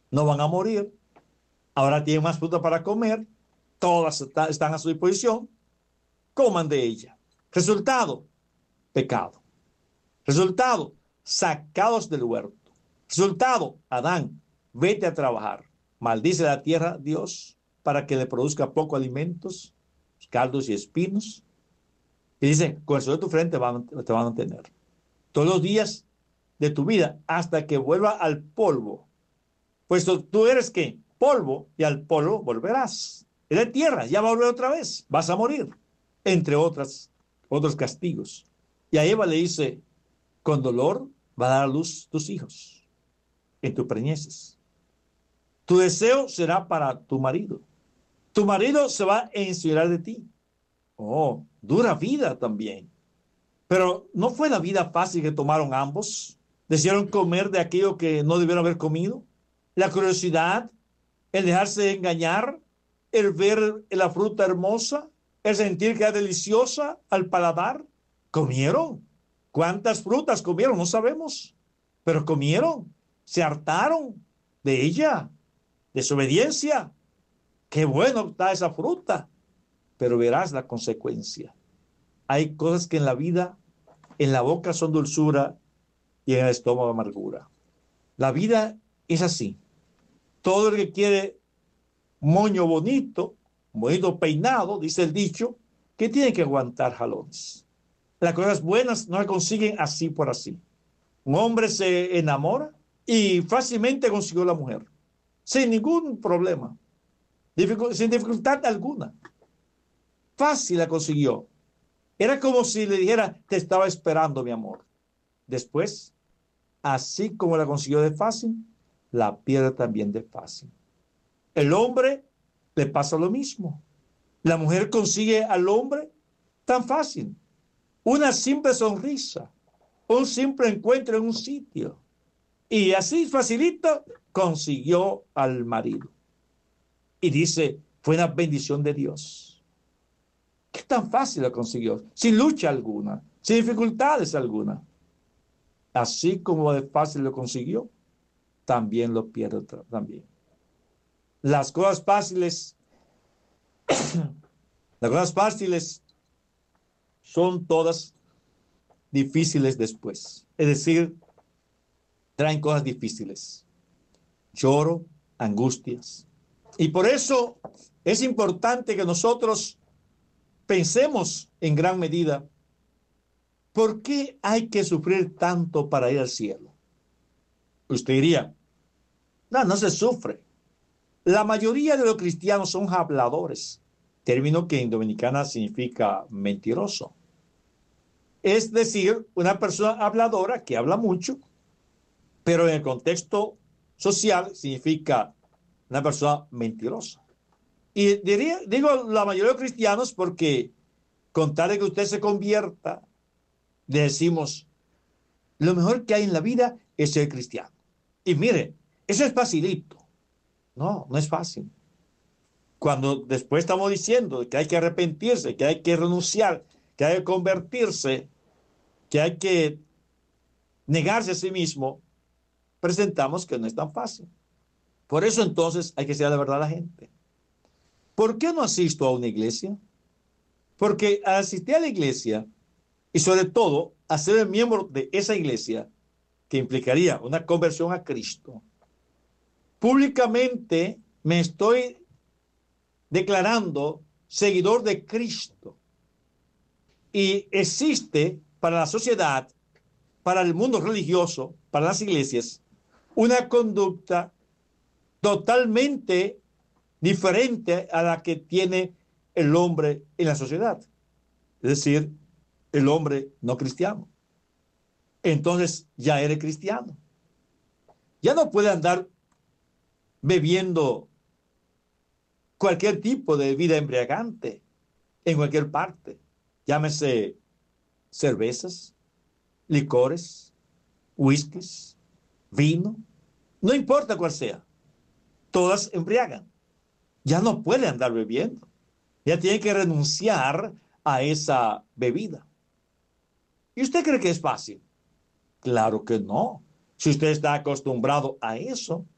no van a morir, ahora tienen más fruta para comer, todas están a su disposición, coman de ella. Resultado, pecado. Resultado, sacados del huerto. Resultado, Adán, vete a trabajar. Maldice la tierra, Dios, para que le produzca poco alimentos, caldos y espinos. Y dice, con el sol de tu frente te van a tener todos los días de tu vida hasta que vuelva al polvo. Puesto tú eres que polvo y al polvo volverás. Eres tierra, ya va a volver otra vez, vas a morir, entre otros castigos. Y a Eva le dice, con dolor va a dar a luz tus hijos en tus preñeces. Tu deseo será para tu marido. Tu marido se va a enseñar de ti. Oh, dura vida también. Pero no fue la vida fácil que tomaron ambos. Decidieron comer de aquello que no debieron haber comido. La curiosidad, el dejarse engañar, el ver la fruta hermosa, el sentir que era deliciosa al paladar. Comieron. ¿Cuántas frutas comieron? No sabemos. Pero comieron. Se hartaron de ella, de su obediencia. Qué bueno está esa fruta. Pero verás la consecuencia. Hay cosas que en la vida, en la boca son dulzura y en el estómago amargura. La vida es así. Todo el que quiere moño bonito, bonito peinado, dice el dicho, que tiene que aguantar jalones. Las cosas buenas no se consiguen así por así. Un hombre se enamora y fácilmente consiguió la mujer, sin ningún problema, sin dificultad alguna. Fácil la consiguió. Era como si le dijera, te estaba esperando, mi amor. Después, así como la consiguió de fácil, la pierde también de fácil. El hombre le pasa lo mismo. La mujer consigue al hombre tan fácil. Una simple sonrisa, un simple encuentro en un sitio. Y así facilito consiguió al marido. Y dice, fue una bendición de Dios. ¿Qué tan fácil lo consiguió? Sin lucha alguna, sin dificultades alguna. Así como de fácil lo consiguió, también lo pierde también. Las cosas fáciles, las cosas fáciles son todas difíciles después. Es decir, traen cosas difíciles. Lloro, angustias. Y por eso es importante que nosotros pensemos en gran medida, ¿por qué hay que sufrir tanto para ir al cielo? Usted diría, no, no se sufre. La mayoría de los cristianos son habladores, término que en dominicana significa mentiroso. Es decir, una persona habladora que habla mucho, pero en el contexto social significa una persona mentirosa. Y digo la mayoría de los cristianos porque con tal de que usted se convierta, le decimos, lo mejor que hay en la vida es ser cristiano. Y mire, eso es facilito. No, no es fácil. Cuando después estamos diciendo que hay que arrepentirse, que hay que renunciar, que hay que convertirse, que hay que negarse a sí mismo, presentamos que no es tan fácil. Por eso entonces hay que decir la verdad a la gente. ¿Por qué no asisto a una iglesia? Porque al asistir a la iglesia, y sobre todo a ser el miembro de esa iglesia, que implicaría una conversión a Cristo, públicamente me estoy declarando seguidor de Cristo. Y existe para la sociedad, para el mundo religioso, para las iglesias, una conducta totalmente diferente a la que tiene el hombre en la sociedad. Es decir, el hombre no cristiano. Entonces ya eres cristiano. Ya no puede andar bebiendo cualquier tipo de bebida embriagante en cualquier parte. Llámese cervezas, licores, whiskies, vino, no importa cuál sea. Todas embriagan. Ya no puede andar bebiendo. Ya tiene que renunciar a esa bebida. ¿Y usted cree que es fácil? Claro que no. Si usted está acostumbrado a eso,